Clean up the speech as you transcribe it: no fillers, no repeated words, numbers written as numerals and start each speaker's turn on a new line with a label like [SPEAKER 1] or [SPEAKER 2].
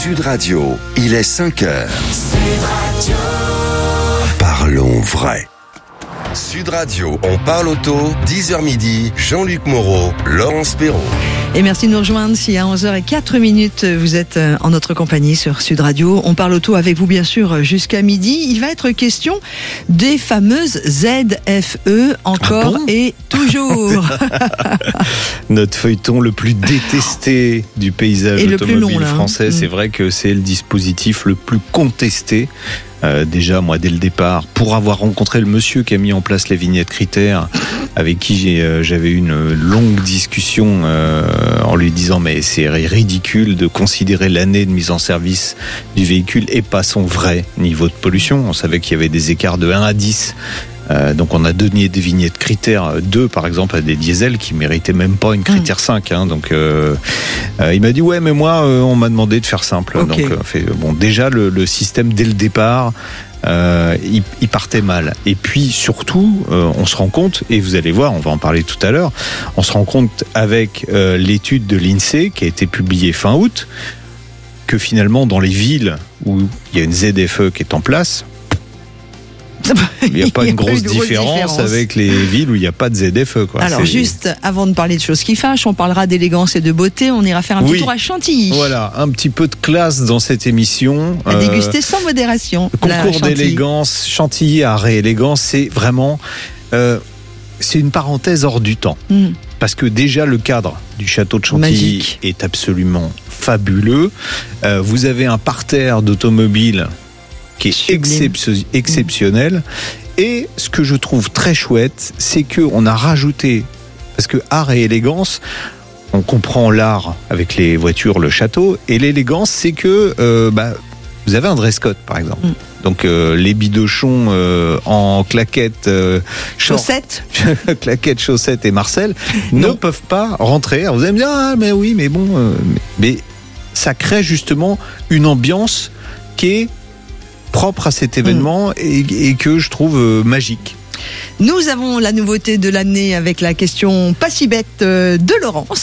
[SPEAKER 1] Sud Radio, il est 5h. Sud Radio. Parlons vrai. Sud Radio, on parle auto, 10h midi, Jean-Luc Moreau, Laurence Perrault.
[SPEAKER 2] Et merci de nous rejoindre si à 11h04 vous êtes en notre compagnie sur Sud Radio. On parle auto avec vous bien sûr jusqu'à midi. Il va être question des fameuses ZFE encore et toujours.
[SPEAKER 3] Notre feuilleton le plus détesté du paysage
[SPEAKER 2] et
[SPEAKER 3] automobile français. C'est vrai que c'est le dispositif le plus contesté. Déjà, moi, dès le départ, pour avoir rencontré le monsieur qui a mis en place les vignettes critères, avec qui j'avais eu une longue discussion en lui disant mais c'est ridicule de considérer l'année de mise en service du véhicule et pas son vrai niveau de pollution. On savait qu'il y avait des écarts de 1 à 10. Donc on a donné des vignettes critères 2 par exemple à des diesels qui méritaient même pas une critère 5 donc il m'a dit ouais mais moi on m'a demandé de faire simple. Okay. Donc déjà le système dès le départ il partait mal. Et puis surtout on se rend compte, et vous allez voir, on va en parler tout à l'heure, on se rend compte avec l'étude de l'INSEE qui a été publiée fin août que finalement dans les villes où il y a une ZFE qui est en place, il n'y a pas une grosse différence avec les villes où il n'y a pas de ZFE.
[SPEAKER 2] Alors juste avant de parler de choses qui fâchent, on parlera d'élégance et de beauté. On ira faire un petit tour à Chantilly.
[SPEAKER 3] Voilà, un petit peu de classe dans cette émission.
[SPEAKER 2] À déguster sans modération.
[SPEAKER 3] Concours d'élégance, Chantilly à Réélégance, c'est vraiment... c'est une parenthèse hors du temps. Parce que déjà le cadre du château de Chantilly est absolument fabuleux. Vous avez un parterre d'automobiles qui est exceptionnel. Et ce que je trouve très chouette, c'est qu'on a rajouté, parce que art et élégance, on comprend l'art avec les voitures, le château, et l'élégance, c'est que vous avez un dress code, par exemple. Donc les bidochons en claquettes,
[SPEAKER 2] chaussettes,
[SPEAKER 3] claquettes, chaussettes et Marcel ne peuvent pas rentrer. Alors vous allez me dire mais oui, mais bon, mais ça crée justement une ambiance qui est propre à cet événement et que je trouve magique.
[SPEAKER 2] Nous avons la nouveauté de l'année avec la question pas si bête de Laurence.